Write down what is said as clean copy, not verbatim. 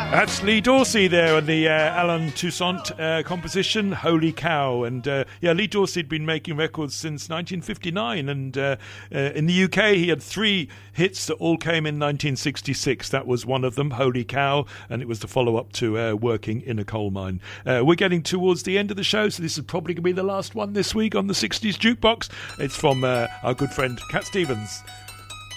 That's Lee Dorsey there on the Alan Toussaint composition, Holy Cow. And Lee Dorsey had been making records since 1959. And in the UK, he had 3 hits that all came in 1966. That was one of them, Holy Cow, and it was the follow-up to Working in a Coal Mine. We're getting towards the end of the show, so this is probably going to be the last one this week on the 60s Jukebox. It's from our good friend Cat Stevens.